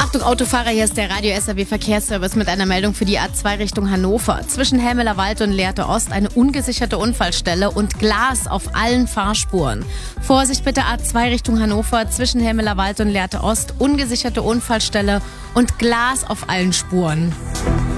Achtung Autofahrer, hier ist der Radio SAW Verkehrsservice mit einer Meldung für die A2 Richtung Hannover. Zwischen Helmeler Wald und Lehrte Ost eine ungesicherte Unfallstelle und Glas auf allen Fahrspuren. Vorsicht bitte A2 Richtung Hannover, zwischen Helmeler Wald und Lehrte Ost ungesicherte Unfallstelle und Glas auf allen Spuren.